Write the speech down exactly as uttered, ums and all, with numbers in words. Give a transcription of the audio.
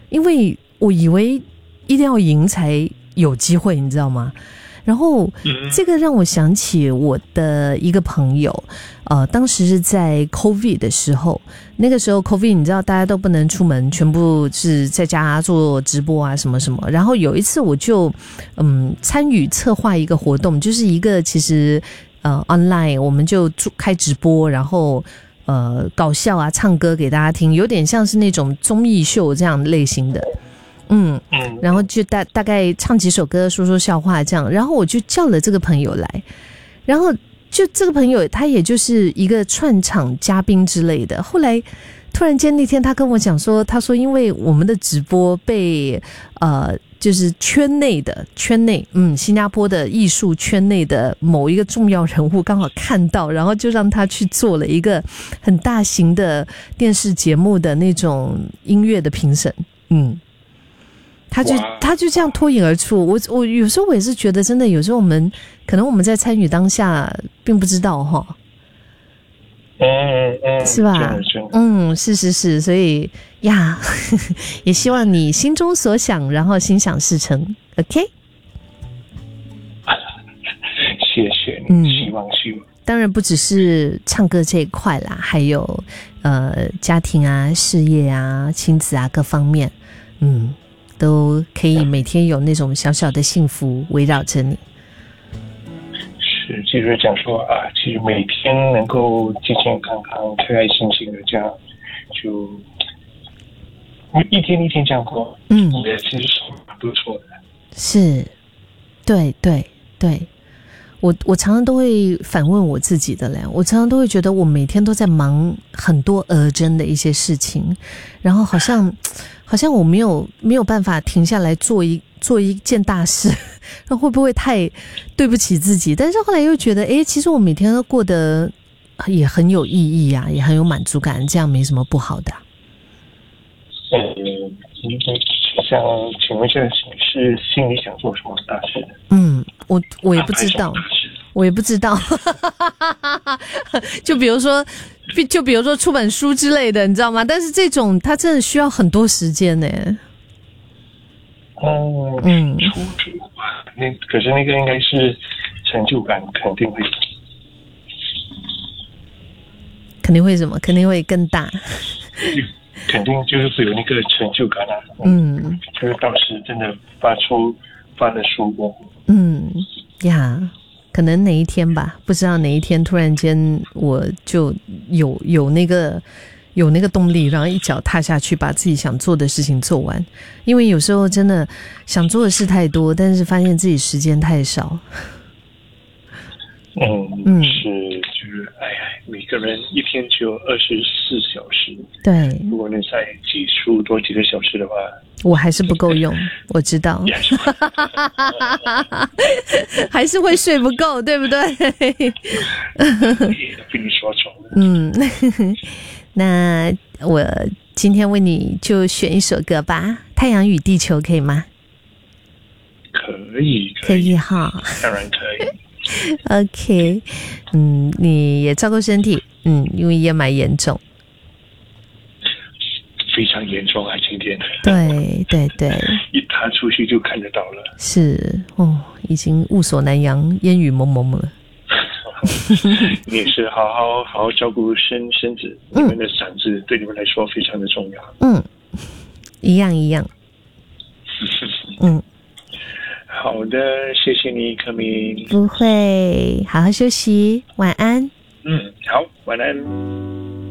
因为我以为一定要赢才有机会，你知道吗？然后这个让我想起我的一个朋友，呃，当时是在 COVID 的时候，那个时候 COVID 你知道大家都不能出门，全部是在家做直播啊什么什么。然后有一次我就嗯参与策划一个活动，就是一个其实呃 online 我们就开直播，然后呃搞笑啊唱歌给大家听，有点像是那种综艺秀这样类型的。嗯，然后就大大概唱几首歌，说说笑话这样，然后我就叫了这个朋友来，然后就这个朋友他也就是一个串场嘉宾之类的。后来突然间那天他跟我讲说，他说因为我们的直播被呃就是圈内的圈内嗯新加坡的艺术圈内的某一个重要人物刚好看到，然后就让他去做了一个很大型的电视节目的那种音乐的评审，嗯。他就他就这样脱颖而出，我我有时候我也是觉得，真的有时候我们可能我们在参与当下并不知道哈， 嗯嗯， 是吧？嗯，是是是，所以呀，呵呵也希望你心中所想，然后心想事成 ，OK？ 谢谢你，嗯、希望希望。 当然不只是唱歌这一块啦，还有呃家庭啊、事业啊、亲子啊各方面，嗯。都可以每天有那种小小的幸福围绕着你。 是，就是讲说啊，其实每天能够健健康康、开开心心的这样，就一天一天这样过，嗯，也其实是蛮不错的。 是，对对对，我我常常都会反问我自己的嘞，我常常都会觉得我每天都在忙很多额真的一些事情，然后好像。好像我没有没有办法停下来做一做一件大事，那会不会太对不起自己？但是后来又觉得，哎，其实我每天都过得也很有意义啊，也很有满足感，这样没什么不好的。 嗯，想请问一下，你是心里想做什么大事？嗯， 我我也不知道，我也不知道。就比如说。就比如说出本书之类的，你知道吗？但是这种它真的需要很多时间呢。 哦，嗯，出书啊，那可是那个应该是成就感，肯定会， 肯定会什么？肯定会更大。 肯定就是会有那个成就感啊。嗯，就是当时真的发出发的书过。 嗯呀。可能哪一天吧，不知道哪一天突然间我就有有那个有那个动力，然后一脚踏下去把自己想做的事情做完。因为有时候真的想做的事太多，但是发现自己时间太少。 嗯嗯，是，就是哎呀，每个人一天只有二十四小时。 对， 如果你再挤出多几个小时的话， 我还是不够用，我知道，还是会睡不够，对不对？ 被你说中了。 嗯，那我今天为你就选一首歌吧，《太阳与地球》可以吗？ 可以， 可以哈， 当然可以。 OK， 嗯，你也照顾身体，嗯，因为也蛮严重， 非常严重啊！今天， 对对对， 一踏出去就看得到了， 是哦，已经雾锁南洋，烟雨蒙蒙了。 你也是好好好好照顾身身子，你们的嗓子对你们来说非常的重要。 嗯，一样一样。嗯。 好的，谢谢你，柯明。 不会，好好休息，晚安。 嗯，好，晚安。